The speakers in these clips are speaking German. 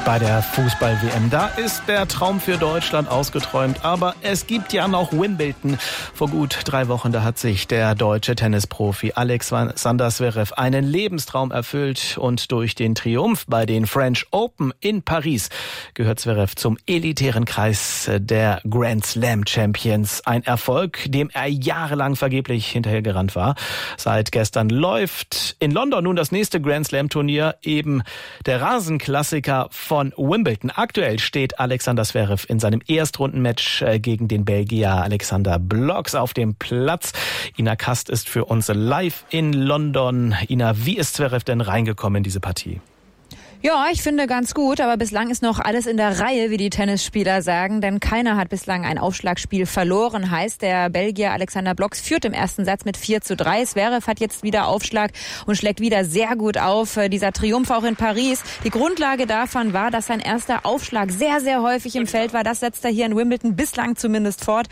bei der Fußball-WM. Da ist der Traum für Deutschland ausgeträumt. Aber es gibt ja noch Wimbledon. Vor gut 3 Wochen, da hat sich der deutsche Tennisprofi Alexander Zverev einen Lebenstraum erfüllt. Und durch den Triumph bei den French Open in Paris gehört Zverev zum elitären Kreis der Grand Slam Champions. Ein Erfolg, dem er jahrelang vergeblich hinterhergerannt war. Seit gestern läuft in London nun das nächste Grand Slam Turnier, eben der Rasenklassiker von Wimbledon. Aktuell steht Alexander Zverev in seinem Erstrundenmatch gegen den Belgier Alexander Blocks auf dem Platz. Ina Kast ist für uns live in London. Ina, wie ist Zverev denn reingekommen in diese Partie? Ja, ich finde ganz gut, aber bislang ist noch alles in der Reihe, wie die Tennisspieler sagen, denn keiner hat bislang ein Aufschlagspiel verloren. Heißt, der Belgier Alexander Blocks führt im ersten Satz mit 4:3. Zverev hat jetzt wieder Aufschlag und schlägt wieder sehr gut auf. Dieser Triumph auch in Paris. Die Grundlage davon war, dass sein erster Aufschlag sehr, sehr häufig im Feld war. Das setzt er hier in Wimbledon bislang zumindest fort.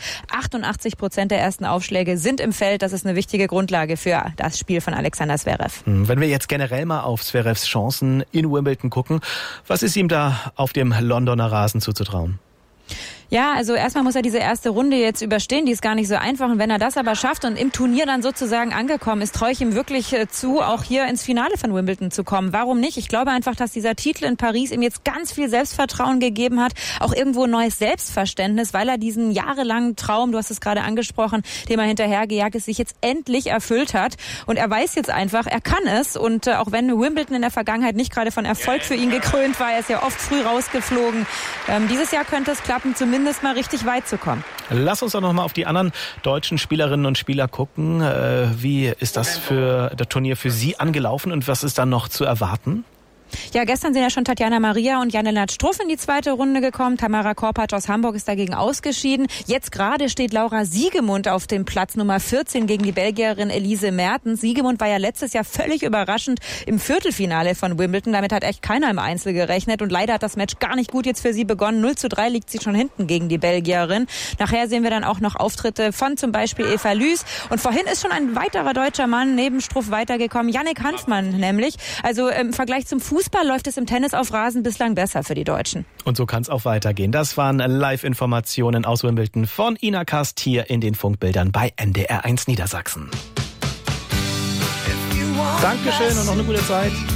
88% der ersten Aufschläge sind im Feld. Das ist eine wichtige Grundlage für das Spiel von Alexander Zverev. Wenn wir jetzt generell mal auf Zverevs Chancen in Wimbledon gucken, was ist ihm da auf dem Londoner Rasen zuzutrauen? Ja, also erstmal muss er diese erste Runde jetzt überstehen, die ist gar nicht so einfach. Und wenn er das aber schafft und im Turnier dann sozusagen angekommen ist, traue ich ihm wirklich zu, auch hier ins Finale von Wimbledon zu kommen. Warum nicht? Ich glaube einfach, dass dieser Titel in Paris ihm jetzt ganz viel Selbstvertrauen gegeben hat, auch irgendwo ein neues Selbstverständnis, weil er diesen jahrelangen Traum, du hast es gerade angesprochen, dem er hinterhergejagt ist, sich jetzt endlich erfüllt hat. Und er weiß jetzt einfach, er kann es. Und auch wenn Wimbledon in der Vergangenheit nicht gerade von Erfolg für ihn gekrönt war, er ist ja oft früh rausgeflogen. Dieses Jahr könnte es klappen, zumindest mal richtig weit zu kommen. Lass uns doch noch mal auf die anderen deutschen Spielerinnen und Spieler gucken. Wie ist das Turnier für Sie angelaufen und was ist dann noch zu erwarten? Ja, gestern sind ja schon Tatjana Maria und Jan-Lennart Struff in die zweite Runde gekommen. Tamara Korpatsch aus Hamburg ist dagegen ausgeschieden. Jetzt gerade steht Laura Siegemund auf dem Platz Nummer 14 gegen die Belgierin Elise Mertens. Siegemund war ja letztes Jahr völlig überraschend im Viertelfinale von Wimbledon. Damit hat echt keiner im Einzel gerechnet und leider hat das Match gar nicht gut jetzt für sie begonnen. 0:3 liegt sie schon hinten gegen die Belgierin. Nachher sehen wir dann auch noch Auftritte von zum Beispiel Eva Lüß. Und vorhin ist schon ein weiterer deutscher Mann neben Struff weitergekommen, Yannick Hanfmann nämlich. Also im Vergleich zum Fußball läuft es im Tennis auf Rasen bislang besser für die Deutschen. Und so kann es auch weitergehen. Das waren Live-Informationen aus Wimbledon von Ina Kast hier in den Funkbildern bei NDR1 Niedersachsen. Dankeschön und noch eine gute Zeit.